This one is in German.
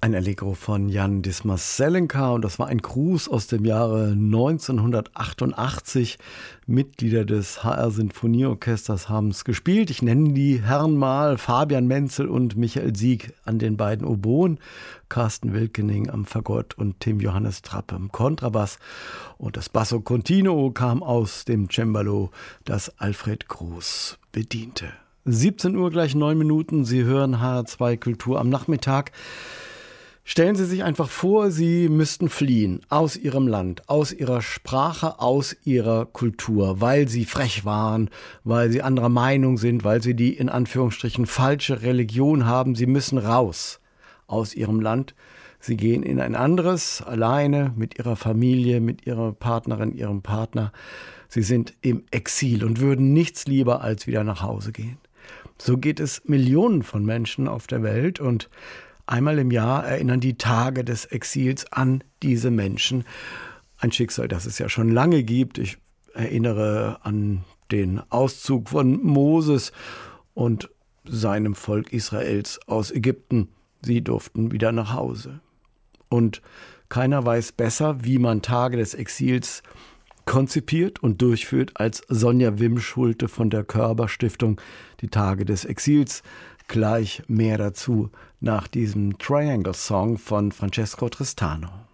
Ein Allegro von Jan Dismas-Selenka und das war ein Gruß aus dem Jahre 1988. Mitglieder des HR Sinfonieorchesters haben es gespielt. Ich nenne die Herren mal: Fabian Menzel und Michael Sieg an den beiden Oboen, Carsten Wilkening am Fagott und Tim Johannes Trappe am Kontrabass. Und das Basso Continuo kam aus dem Cembalo, das Alfred Groß bediente. 17 Uhr gleich 9 Minuten. Sie hören HR2 Kultur am Nachmittag. Stellen Sie sich einfach vor, Sie müssten fliehen aus Ihrem Land, aus Ihrer Sprache, aus Ihrer Kultur, weil Sie frech waren, weil Sie anderer Meinung sind, weil Sie die in Anführungsstrichen falsche Religion haben. Sie müssen raus aus Ihrem Land. Sie gehen in ein anderes, alleine, mit Ihrer Familie, mit Ihrer Partnerin, Ihrem Partner. Sie sind im Exil und würden nichts lieber als wieder nach Hause gehen. So geht es Millionen von Menschen auf der Welt und einmal im Jahr erinnern die Tage des Exils an diese Menschen. Ein Schicksal, das es ja schon lange gibt. Ich erinnere an den Auszug von Moses und seinem Volk Israels aus Ägypten. Sie durften wieder nach Hause. Und keiner weiß besser, wie man Tage des Exils konzipiert und durchführt, als Sonja Wimschulte von der Körber Stiftung. Die Tage des Exils. Gleich mehr dazu nach diesem Triangle Song von Francesco Tristano.